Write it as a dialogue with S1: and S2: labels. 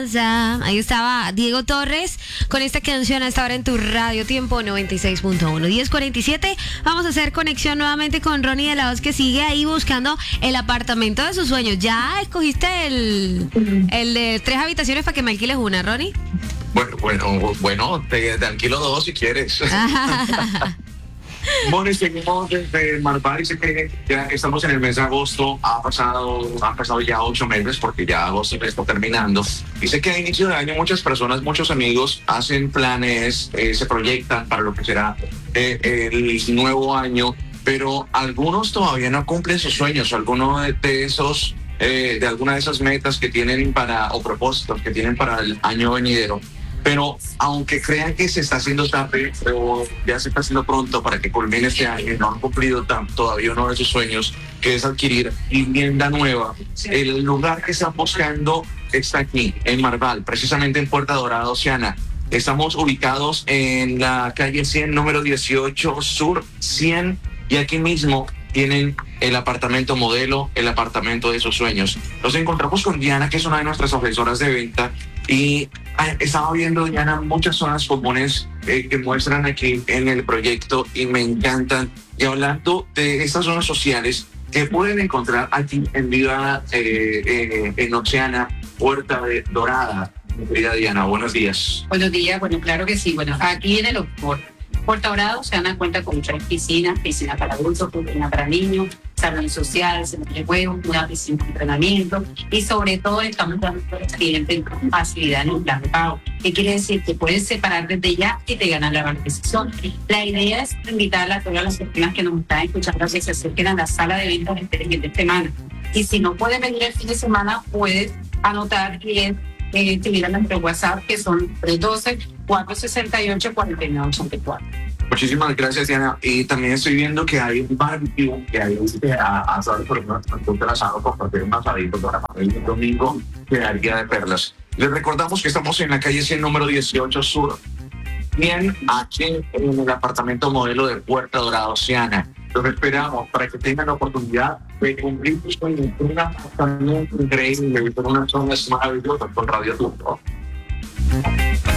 S1: Ahí estaba Diego Torres con esta canción a esta hora en tu radio Tiempo 96.1, 10:47. Vamos a hacer conexión nuevamente con Ronnie de la Voz, que sigue ahí buscando el apartamento de sus sueños. ¿Ya escogiste el de 3 habitaciones para que me alquiles una, Ronnie?
S2: Bueno, te alquilo 2 si quieres. Bueno, seguimos desde Marval. Dice que ya estamos en el mes de agosto. Han pasado ya 8 meses, porque ya agosto está terminando. Dice que a inicio de año muchas personas, muchos amigos hacen planes, se proyectan para lo que será el nuevo año, pero algunos todavía no cumplen sus sueños. Algunos de esos, de alguna de esas metas que tienen o propósitos que tienen para el año venidero. Pero aunque crean que se está haciendo tarde o ya se está haciendo pronto para que culmine este año, no han cumplido todavía uno de sus sueños, que es adquirir vivienda nueva. El lugar que están buscando está aquí, en Marval, precisamente en Puerta Dorada, Oceana. Estamos ubicados en la calle 100, número 18, sur 100, y aquí mismo tienen el apartamento modelo, el apartamento de sus sueños. Nos encontramos con Diana, que es una de nuestras asesoras de venta, y estaba viendo, Diana, muchas zonas comunes que muestran aquí en el proyecto y me encantan. Y hablando de estas zonas sociales que pueden encontrar aquí en Viva, en Oceana, Puerta Dorada. Querida Diana, buenos días.
S3: Buenos días, bueno, claro que sí. Bueno, aquí en el Puerta Dorada, Oceana cuenta con 3 piscinas: piscina para adultos, piscina para niños, salón social, centro de juegos, una piscina de entrenamiento, y sobre todo estamos dando a los clientes facilidad en el plan de pago. ¿Qué quiere decir? Que puedes separar desde ya y te ganan la valorización. La idea es invitar a todas las personas que nos están escuchando a que se acerquen a la sala de ventas este fin de semana. Y si no puedes venir el fin de semana, puedes anotar que escribir a nuestro WhatsApp, que son 312-468-4984.
S2: Muchísimas gracias, Diana. Y también estoy viendo que hay un barbecue, que hay asado por una de asado, compartir un asadito para familia el domingo, quedaría de perlas. Les recordamos que estamos en la calle 100, número 18, sur, bien aquí en el apartamento modelo de Puerta Dorada, Oceana. Los esperamos para que tengan la oportunidad de cumplir sus sueños con un apartamento increíble, con unas zonas maravillosas con Radio Turbo.